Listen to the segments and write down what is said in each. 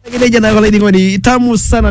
Jana wale ni tamu sana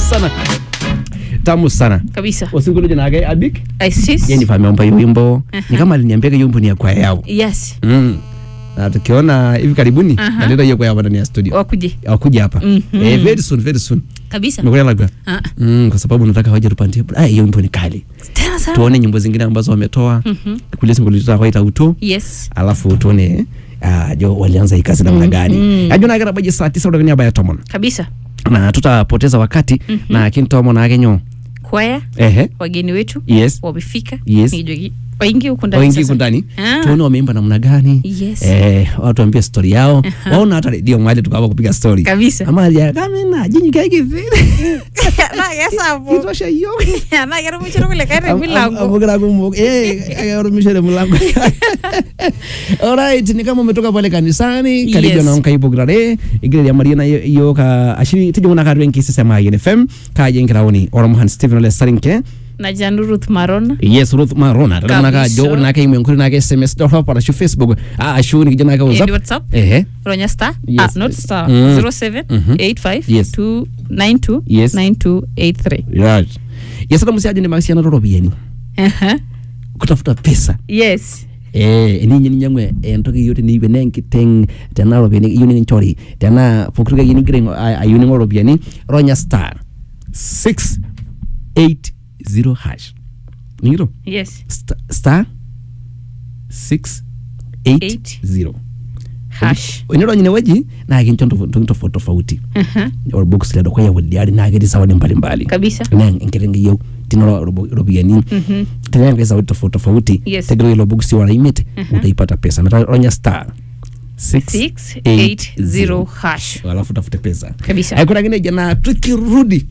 kabisa. Wasingulo jana age Abik Isis yeye ni fameomba wimbo ni kama aliniambia wimbo ni ya kwa yao. Yes. Na tukiona hivi karibuni naleta hiyo kwa yao ndani ya studio. Wakuje hapa. Very soon kabisa. Nimekuja labda. Kwa sababu nataka waje tupandie. Hiyo wimbo ni kali. Tena sana. Tuone nyimbo zingine ambazo wametoa. Kule singulo tutawaita uto. Yes. Alafu tuone jo walianza hii kazi namna gani. Ajuna gara baje saa 9 udagania baya tomon. Kabisa. Na tutapoteza wakati na kintomo na agenyo. Kwaya. Wageni wetu. Yes. Wamefika. Yes. Waingie huko ndani sasa. Waingie huko ndani. Tuone wameimba namna gani. Yes. Watu ambie story yao. Waona hata ndio mwali tukawa kupiga story. Kabisa. Ama ya kama na jinyi kaige vile. Na yesa hapo. Kitosha hiyo. Na yaro mchero kule kare milango. Abogera gumo. Yaro mchero milango. Alright, ni kama umetoka pale kanisani, karibu na Nkaibo Grade, igire ya Mariana yo ka ashiri tujuna ka renki sema YNFM, ka yengraoni Oromohan Stephen Le Sarinke. Na Janu Ruth Marona. Yes, Ruth Marona. Rana ka jo na ka imenkuri na ka SMS do para shu Facebook. Ashu ni kijana ka WhatsApp. Ronya star. Not star 0785292923. Right. Yes, kama msiaje ni mahusiano robieni. Kutafuta pesa. Yes. Ni nyangwe ntoki yote ni benenki teng tena robieni yuni nchori. Tena pokruga yini greng ayuni robieni. Ronya star 680 hash. Ningiro? Yes. Star 680 hash. Uniro nyine weji na aginchonto tofauti. Or box le dokoya wodiari na agedi sawani mbali. Kabisa. Na ngerenge yo tinoro robiani. Tena ngeza tofauti. Tegelo lo box wala imete utaipata pesa. Na ronya star 680 hash. Alafu tafute pesa. Kabisa. Haikuna ngine jana tukirudi.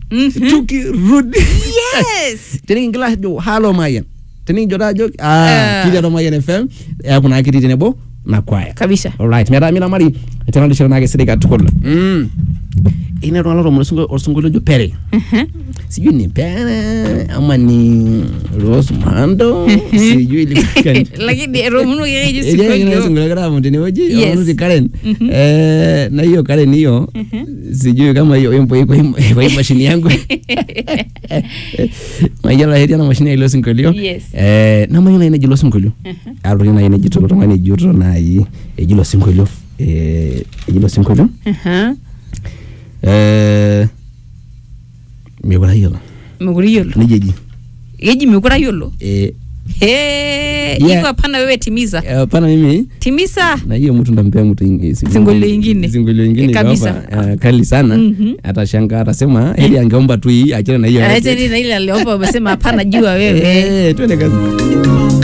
Yes. Teni ngila jo halo mayen. Teni joda jo kile ro mayen FM. Kuna akiti tenebo na kwaya. Kabisa. Alright. Mina mari tena ndisho na gesirika tukola. Ina ro osungulo jo pere. Sijui ni pere ama ni Rosmando. Sijui likani. Lakini romuno yeye siko yo. Yeye osungulo gara mtini oji. Onuzi Karen. Na hiyo Karen hiyo. Sijui kama hiyo yombo iko mashini yangu. Mayala heria na mashini ile osungulo. Yes. Na mayona ina jilo osungulo. Aro ina ina jito to mani juro na yi jilo osungulo. Jilo osungulo. Migura yolo. Ni jeji. Yeji migura yolo. Iko hapana wewe timiza. Hapana mimi. Timisa. Na hiyo mtu ndampea mtu Singolo ingine. Kabisa. Kali sana. Atashangaa atasema hili angeomba tu hii achana na hiyo. Acha ni ile aliomba umesema hapana jua wewe. Twende kazi.